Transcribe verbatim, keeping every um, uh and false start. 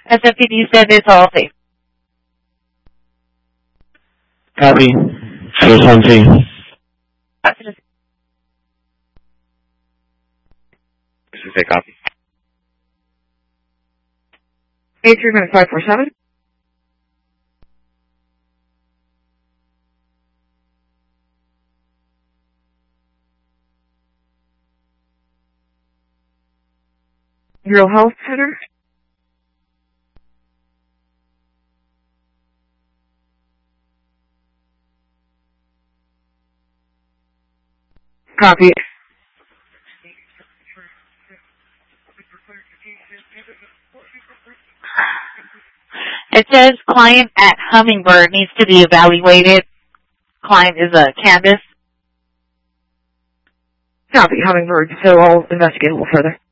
S F P D said it's all safe. Copy. Source one C. This is a copy. eight three nine five four seven. Rural Health Center. Copy. It says client at Hummingbird needs to be evaluated. Client is a Candace. Copy, Hummingbird, so I'll investigate a little further.